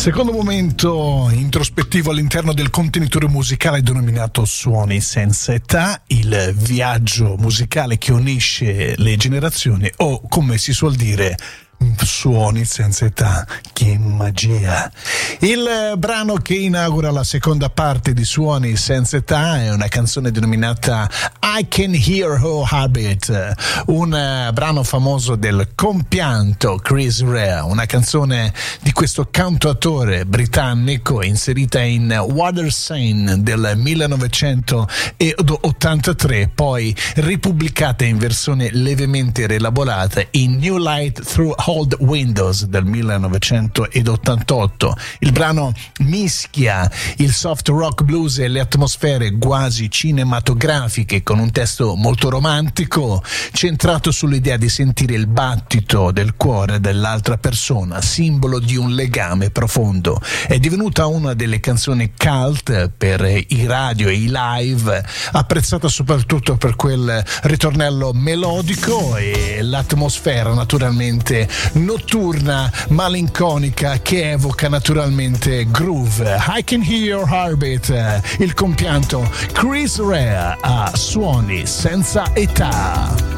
Secondo momento introspettivo all'interno del contenitore musicale denominato Suoni senza età, il viaggio musicale che unisce le generazioni, o come si suol dire, suoni senza età. Che magia! Il brano che inaugura la seconda parte di Suoni senza età è una canzone denominata I Can Hear Her Heartbeat, un brano famoso del compianto Chris Rea, una canzone di questo cantautore britannico inserita in Water Sign del 1983, poi ripubblicata in versione levemente rielaborata in New Light Through Old Windows del 1988. Il brano mischia il soft rock blues e le atmosfere quasi cinematografiche con un testo molto romantico, centrato sull'idea di sentire il battito del cuore dell'altra persona, simbolo di un legame profondo. È divenuta una delle canzoni cult per i radio e i live, apprezzata soprattutto per quel ritornello melodico e l'atmosfera naturalmente notturna, malinconica, che evoca naturalmente groove. I Can Hear Your Heartbeat, il compianto Chris Rea a Suoni senza età.